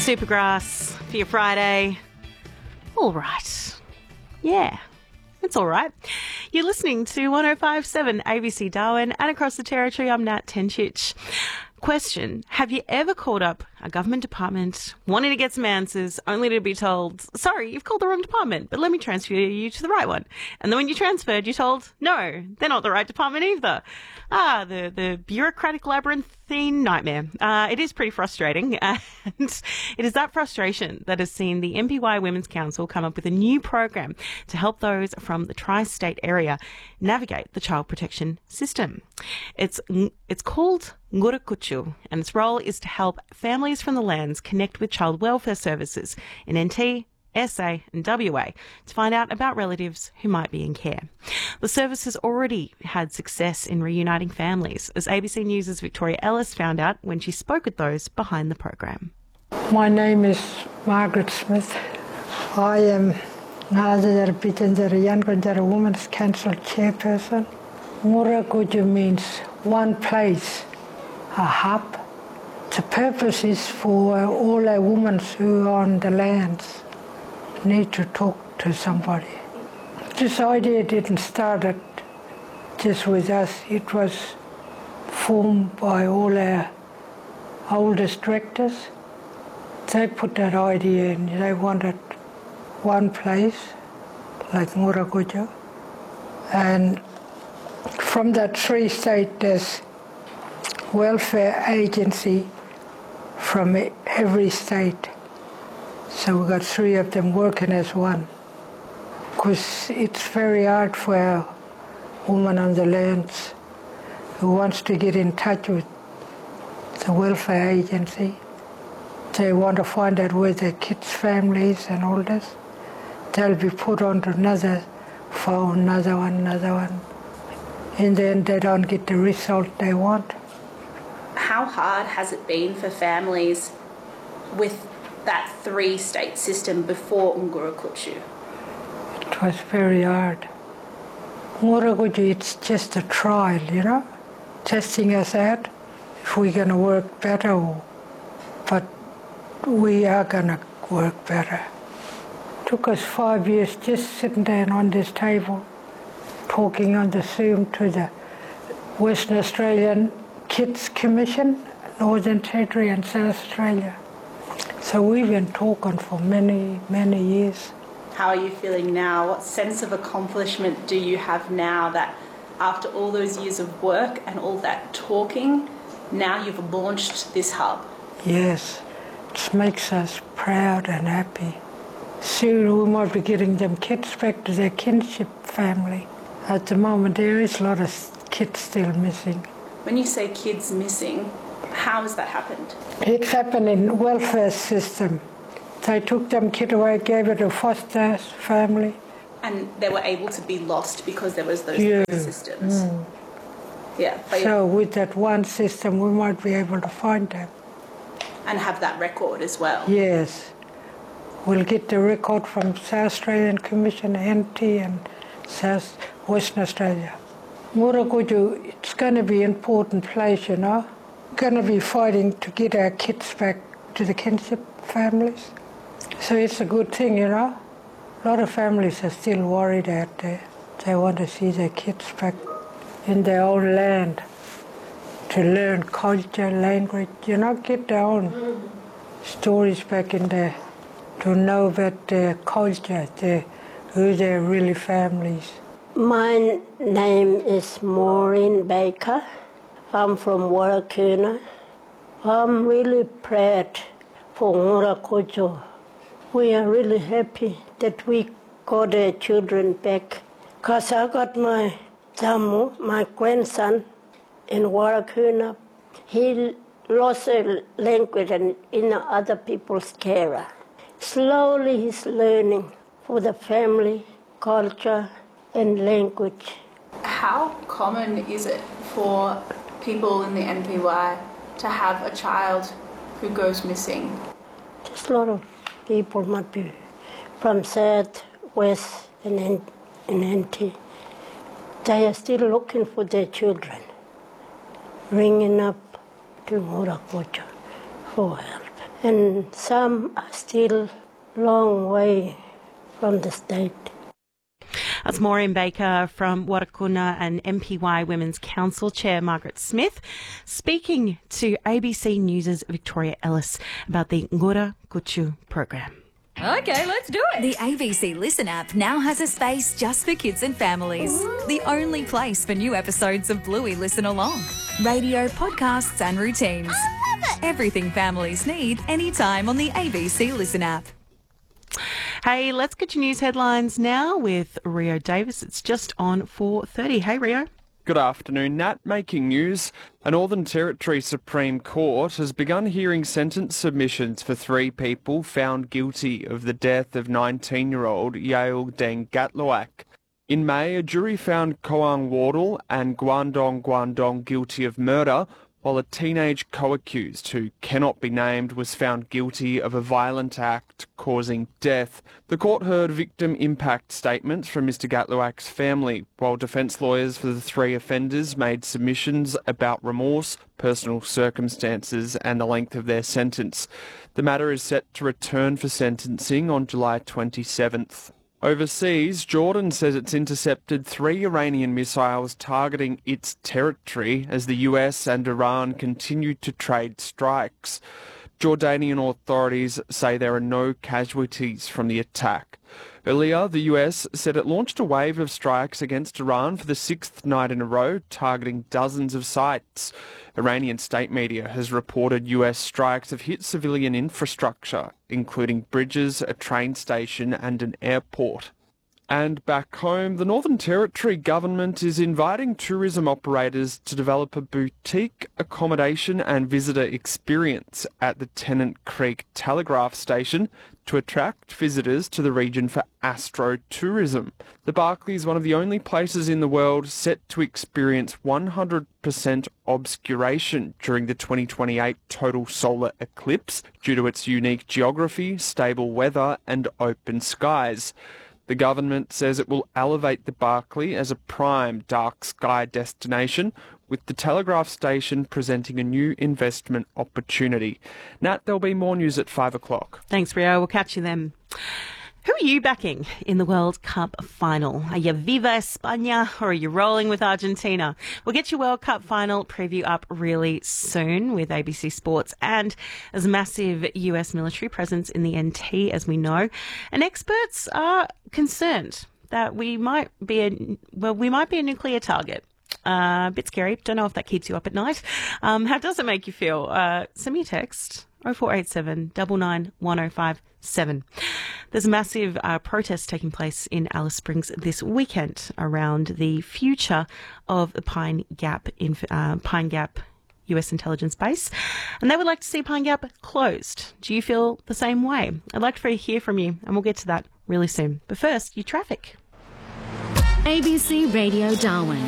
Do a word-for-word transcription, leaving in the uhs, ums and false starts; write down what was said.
Supergrass for your Friday. All right. Yeah, it's all right. You're listening to one oh five point seven A B C Darwin and across the territory. I'm Nat Tenchich. Question: have you ever called up a government department wanting to get some answers only to be told, sorry, you've called the wrong department, but let me transfer you to the right one? And then when you transferred, you're told, no, they're not the right department either. Ah, the, the bureaucratic labyrinthine nightmare. Uh, it is pretty frustrating. And it is that frustration that has seen the M P Y Women's Council come up with a new program to help those from the tri-state area navigate the child protection system. It's, it's called Ngura Kuchu, and its role is to help families from the lands connect with child welfare services in N T, S A and W A to find out about relatives who might be in care. The service has already had success in reuniting families, as A B C News' Victoria Ellis found out when she spoke with those behind the program. My name is Margaret Smith. I am Ngada Women's Council chairperson. Ngura Kuchu means one place, a hub. The purpose is for all our women who are on the lands need to talk to somebody. This idea didn't start it just with us. It was formed by all our oldest directors. They put that idea in. They wanted one place, like Ngura Kuchu. And from that three state, there's welfare agency from every state. So we've got three of them working as one. Because it's very hard for our women on the lands who wants to get in touch with the welfare agency. They want to find out where their kids' families and all this. They'll be put onto another phone, another one, another one. And then they don't get the result they want. How hard has it been for families with that three-state system before Ngura Kuchu? It was very hard. Ngura Kuchu, it's just a trial, you know, testing us out if we're going to work better. But we are going to work better. It took us five years just sitting down on this table, talking on the Zoom to the Western Australian Kids Commission, Northern Territory and South Australia. So we've been talking for many, many years. How are you feeling now? What sense of accomplishment do you have now that after all those years of work and all that talking, now you've launched this hub? Yes, it makes us proud and happy. Soon we might be getting them kids back to their kinship family. At the moment there is a lot of kids still missing. When you say kids missing, how has that happened? It happened in the welfare system. They took them kid away, gave it a foster family. And they were able to be lost because there was those yeah. three systems. Mm. Yeah. So with that one system, we might be able to find them. And have that record as well? Yes. We'll get the record from South Australian Commission, N T and South Western Australia. Ngura Kuchu, it's going to be an important place, you know. We're going to be fighting to get our kids back to the kinship families. So it's a good thing, you know. A lot of families are still worried out there. They want to see their kids back in their own land to learn culture, language, you know, get their own stories back in there, to know about their culture, their, who their really families. My name is Maureen Baker. I'm from Warakuna. I'm really proud for Ngura Kuchu. We are really happy that we got our children back. Because I got my Jamu, my grandson, in Warakuna. He lost a language and in other people's care. Slowly he's learning for the family, culture, and language. How common is it for people in the N P Y to have a child who goes missing? Just a lot of people might be from South, West, and N T. They are still looking for their children, ringing up to Ngura Kuchu for help. and some are still long way from the state. That's Maureen Baker from Warakuna and M P Y Women's Council Chair Margaret Smith speaking to A B C News' Victoria Ellis about the Ngura Kuchu program. Okay, let's do it. The A B C Listen app now has a space just for kids and families. Ooh. The only place for new episodes of Bluey Listen Along. Radio, podcasts and routines. I love it. Everything families need anytime on the A B C Listen app. Hey, let's get your news headlines now with Rio Davis. It's just on four thirty. Hey, Rio. Good afternoon, Nat. Making news. A Northern Territory Supreme Court has begun hearing sentence submissions for three people found guilty of the death of nineteen-year-old Yael Deng Gatluak. In May, a jury found Koang Wardle and Guandong Guandong guilty of murder, while a teenage co-accused who cannot be named was found guilty of a violent act causing death. The court heard victim impact statements from Mister Gatluak's family, while defence lawyers for the three offenders made submissions about remorse, personal circumstances and the length of their sentence. The matter is set to return for sentencing on July twenty-seventh. Overseas, Jordan says it's intercepted three Iranian missiles targeting its territory as the U S and Iran continue to trade strikes. Jordanian authorities say there are no casualties from the attack. Earlier, the U S said it launched a wave of strikes against Iran for the sixth night in a row, targeting dozens of sites. Iranian state media has reported U S strikes have hit civilian infrastructure, including bridges, a train station and an airport. And back home, the Northern Territory government is inviting tourism operators to develop a boutique accommodation and visitor experience at the Tennant Creek Telegraph Station to attract visitors to the region for astro-tourism. The Barkly is one of the only places in the world set to experience one hundred percent obscuration during the twenty twenty-eight total solar eclipse due to its unique geography, stable weather and open skies. The government says it will elevate the Barkly as a prime dark sky destination, with the Telegraph Station presenting a new investment opportunity. Nat, there'll be more news at five o'clock. Thanks, Rio. We'll catch you then. Who are you backing in the World Cup final? Are you Viva España or are you rolling with Argentina? We'll get your World Cup final preview up really soon with A B C Sports, and there's a massive U S military presence in the N T, as we know. And experts are concerned that we might be a, well, we might be a nuclear target. Uh, a bit scary. Don't know if that keeps you up at night. Um, how does it make you feel? Uh, send me a text, oh four eight seven, nine nine, one oh five seven. There's a massive uh, protest taking place in Alice Springs this weekend around the future of the Pine Gap, in, uh, Pine Gap U S intelligence base, and they would like to see Pine Gap closed. Do you feel the same way? I'd like to hear from you, and we'll get to that really soon. But first, your traffic. A B C Radio Darwin.